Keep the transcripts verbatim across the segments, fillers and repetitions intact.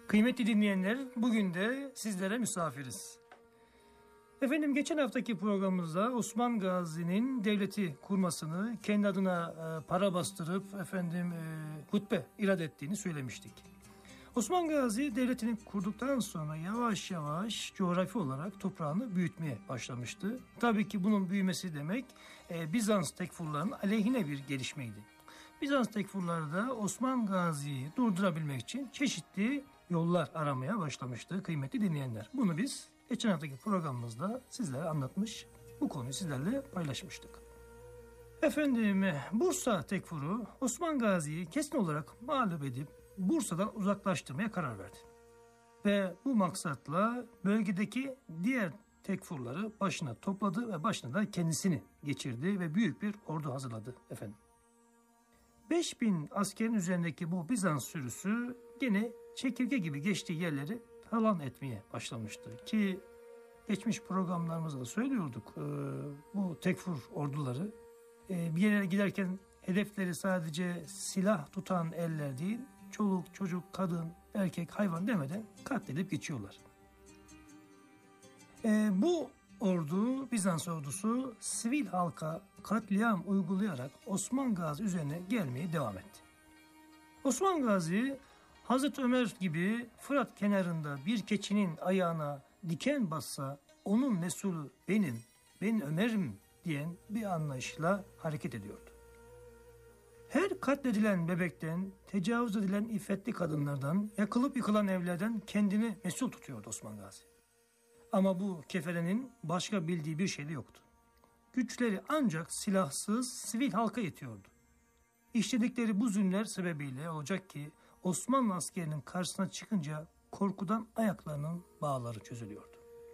Kıymetli dinleyenler, bugün de sizlere misafiriz. Efendim, geçen haftaki programımızda Osman Gazi'nin devleti kurmasını, kendi adına e, para bastırıp efendim e, hutbe irad ettiğini söylemiştik. Osman Gazi devletini kurduktan sonra yavaş yavaş coğrafi olarak toprağını büyütmeye başlamıştı. Tabii ki bunun büyümesi demek e, Bizans tekfurlarının aleyhine bir gelişmeydi. Bizans tekfurları da Osman Gazi'yi durdurabilmek için çeşitli yollar aramaya başlamıştı kıymetli dinleyenler. Bunu biz geçen haftaki programımızda sizlere anlatmış, bu konuyu sizlerle paylaşmıştık. Efendim, Bursa tekfuru Osman Gazi'yi kesin olarak mağlup edip Bursa'dan uzaklaştırmaya karar verdi. Ve bu maksatla bölgedeki diğer tekfurları başına topladı ve başına da kendisini geçirdi ve büyük bir ordu hazırladı efendim. beş bin askerin üzerindeki bu Bizans sürüsü gene çekirge gibi geçtiği yerleri talan etmeye başlamıştı. Ki geçmiş programlarımızda söylüyorduk, e, bu tekfur orduları e, bir yere giderken hedefleri sadece silah tutan eller değil, çoluk, çocuk, kadın, erkek, hayvan demeden katledip geçiyorlar. E, bu ordu, Bizans ordusu sivil halka katliam uygulayarak Osman Gazi üzerine gelmeye devam etti. Osman Gazi, Hazreti Ömer gibi Fırat kenarında bir keçinin ayağına diken bassa onun mesulü benim, ben Ömer'im diyen bir anlayışla hareket ediyordu. Her katledilen bebekten, tecavüz edilen iffetli kadınlardan, yakılıp yıkılan evlerden kendini mesul tutuyordu Osman Gazi. Ama bu keferenin başka bildiği bir şey de yoktu. Güçleri ancak silahsız sivil halka yetiyordu. İşledikleri bu zulümler sebebiyle olacak ki Osmanlı askerinin karşısına çıkınca korkudan ayaklarının bağları çözülüyordu.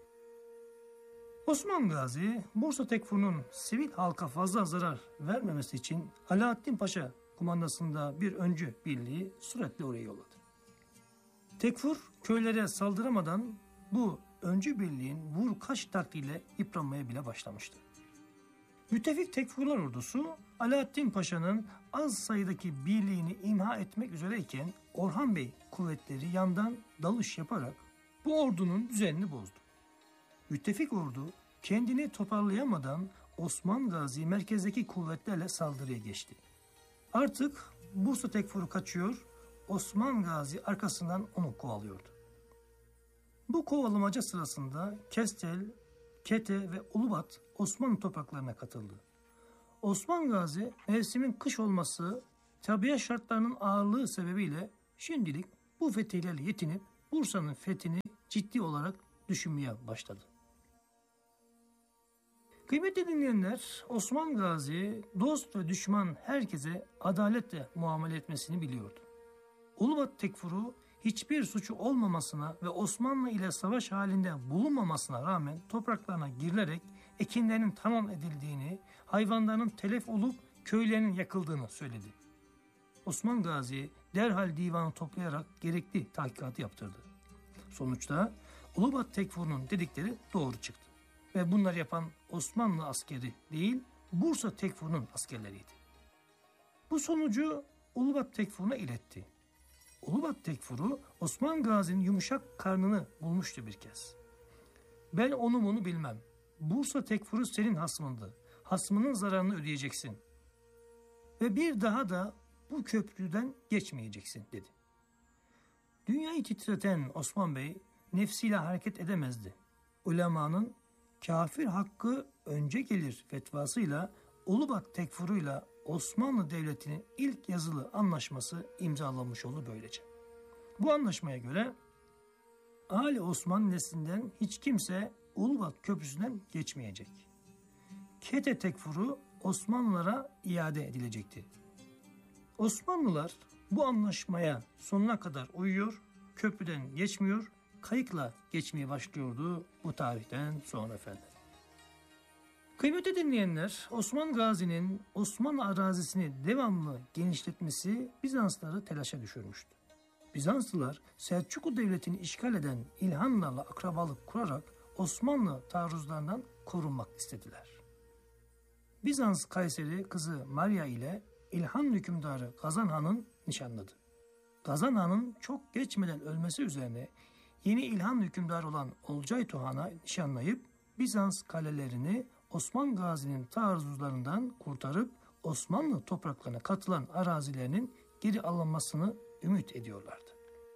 Osman Gazi, Bursa tekfurunun sivil halka fazla zarar vermemesi için Alaaddin Paşa kumandasında bir öncü birliği süratle oraya yolladı. Tekfur köylere saldıramadan bu öncü birliğin vur kaç taktiğiyle yıpranmaya bile başlamıştı. Müttefik tekfurlar ordusu Alaaddin Paşa'nın az sayıdaki birliğini imha etmek üzereyken Orhan Bey kuvvetleri yandan dalış yaparak bu ordunun düzenini bozdu. Müttefik ordu kendini toparlayamadan Osman Gazi merkezdeki kuvvetlerle saldırıya geçti. Artık Bursa tekfuru kaçıyor, Osman Gazi arkasından onu kovalıyordu. Bu kovalamaca sırasında Kestel, Kete ve Ulubat Osmanlı topraklarına katıldı. Osman Gazi mevsimin kış olması, tabiat şartlarının ağırlığı sebebiyle şimdilik bu fetihlerle yetinip Bursa'nın fethini ciddi olarak düşünmeye başladı. Kıymetli dinleyenler, Osman Gazi dost ve düşman herkese adaletle muamele etmesini biliyordu. Ulubat tekfuru hiçbir suçu olmamasına ve Osmanlı ile savaş halinde bulunmamasına rağmen topraklarına girilerek ekinlerinin tamam edildiğini, hayvanların telef olup köylerinin yakıldığını söyledi. Osman Gazi derhal divanı toplayarak gerekli tahkikatı yaptırdı. Sonuçta Ulubat tekfurunun dedikleri doğru çıktı. Ve bunları yapan Osmanlı askeri değil, Bursa tekfurunun askerleriydi. Bu sonucu Ulubat tekfuruna iletti. Ulubat tekfuru Osman Gazi'nin yumuşak karnını bulmuştu bir kez. Ben onu bunu bilmem. Bursa tekfuru senin hasmındı. Hasmının zararını ödeyeceksin. Ve bir daha da bu köprüden geçmeyeceksin dedi. Dünyayı titreten Osman Bey nefsiyle hareket edemezdi. Ulemanın kafir hakkı önce gelir fetvasıyla Ulubat tekfuruyla Osmanlı Devleti'nin ilk yazılı anlaşması imzalanmış oldu böylece. Bu anlaşmaya göre Ali Osman neslinden hiç kimse Ulubat Köprüsü'nden geçmeyecek. Kete tekfuru Osmanlılara iade edilecekti. Osmanlılar bu anlaşmaya sonuna kadar uyuyor, köprüden geçmiyor, kayıkla geçmeye başlıyordu bu tarihten sonra efendim. Kıymetli dinleyenler, Osman Gazi'nin Osmanlı arazisini devamlı genişletmesi Bizanslıları telaşa düşürmüştü. Bizanslılar Selçuklu Devleti'ni işgal eden İlhanlarla akrabalık kurarak Osmanlı taarruzlarından korunmak istediler. Bizans Kayseri kızı Maria ile İlhan hükümdarı Kazan Han'ın nişanladı. Gazan Han'ın çok geçmeden ölmesi üzerine yeni İlhan hükümdarı olan Olcay Tuhan'a nişanlayıp Bizans kalelerini Osman Gazi'nin taarruzlarından kurtarıp Osmanlı topraklarına katılan arazilerinin geri alınmasını ümit ediyorlardı.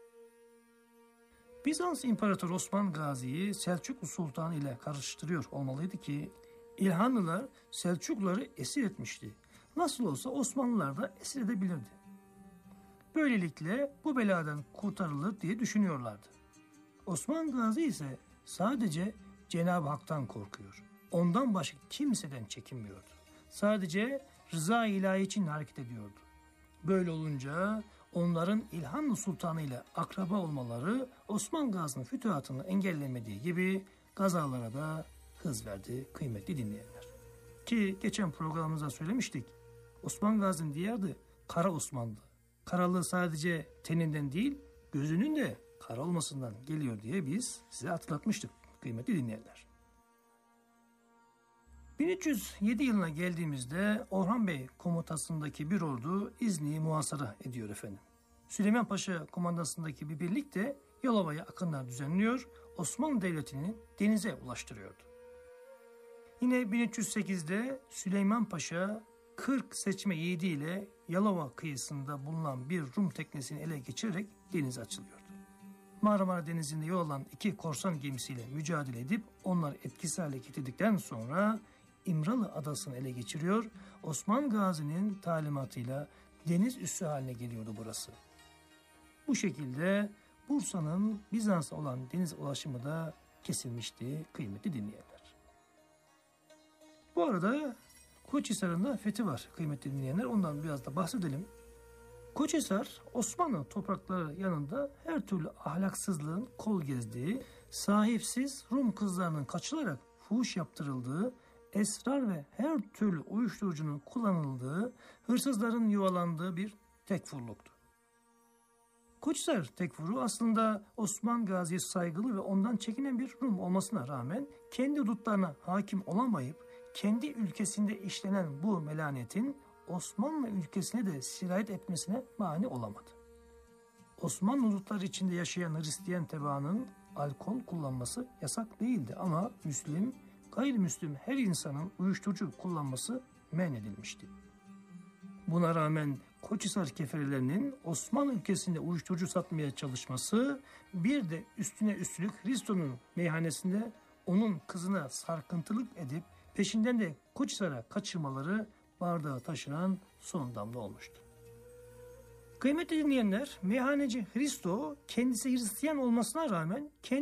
Bizans İmparatoru Osman Gazi'yi Selçuklu Sultanı ile karıştırıyor olmalıydı ki İlhanlılar Selçukluları esir etmişti. Nasıl olsa Osmanlılar da esir edebilirdi. Böylelikle bu beladan kurtarılır diye düşünüyorlardı. Osman Gazi ise sadece Cenab-ı Hak'tan korkuyor. Ondan başka kimseden çekinmiyordu. Sadece rıza ilahi için hareket ediyordu. Böyle olunca onların İlhanlı Sultanı ile akraba olmaları Osman Gazi'nin fütuhatını engellemediği gibi gazalara da hız verdi kıymetli dinleyenler. Ki geçen programımızda söylemiştik. Osman Gazi'nin diğer adı Kara Osman'dı. Karalığı sadece teninden değil gözünün de kara olmasından geliyor diye biz size hatırlatmıştık kıymetli dinleyenler. bin üç yüz yedi yılına geldiğimizde Orhan Bey komutasındaki bir ordu İznik'i muhasara ediyor efendim. Süleyman Paşa komandasındaki bir birlik de Yalova'ya akınlar düzenliyor, Osmanlı Devleti'ni denize ulaştırıyordu. Yine bin üç yüz sekizde Süleyman Paşa kırk seçme yiğidi ile Yalova kıyısında bulunan bir Rum teknesini ele geçirerek denize açılıyordu. Marmara Denizi'nde yol alan iki korsan gemisiyle mücadele edip onları etkisiz hale getirdikten sonra İmralı Adası'nı ele geçiriyor. Osman Gazi'nin talimatıyla deniz üssü haline geliyordu burası. Bu şekilde Bursa'nın Bizans'a olan deniz ulaşımı da kesilmişti kıymetli dinleyenler. Bu arada Koçhisar'ın da fethi var kıymetli dinleyenler. Ondan biraz da bahsedelim. Koçhisar, Osmanlı toprakları yanında her türlü ahlaksızlığın kol gezdiği, sahipsiz Rum kızlarının kaçılarak fuhuş yaptırıldığı, esrar ve her türlü uyuşturucunun kullanıldığı, hırsızların yuvalandığı bir tekfurluktu. Koçhisar tekfuru aslında Osman Gazi'ye saygılı ve ondan çekinen bir Rum olmasına rağmen kendi hudutlarına hakim olamayıp kendi ülkesinde işlenen bu melanetin Osmanlı ülkesine de sirayet etmesine mani olamadı. Osmanlı hudutları içinde yaşayan Hristiyan tebaanın alkol kullanması yasak değildi ama Müslüm, gayrimüslim her insanın uyuşturucu kullanması men edilmişti. Buna rağmen Koçhisar keferelerinin Osmanlı ülkesinde uyuşturucu satmaya çalışması, bir de üstüne üstlük Hristo'nun meyhanesinde onun kızına sarkıntılık edip peşinden de Koçhisar'a kaçırmaları bardağı taşıran son damla olmuştu. Kıymetli dinleyenler, meyhaneci Hristo kendisi Hristiyan olmasına rağmen kendi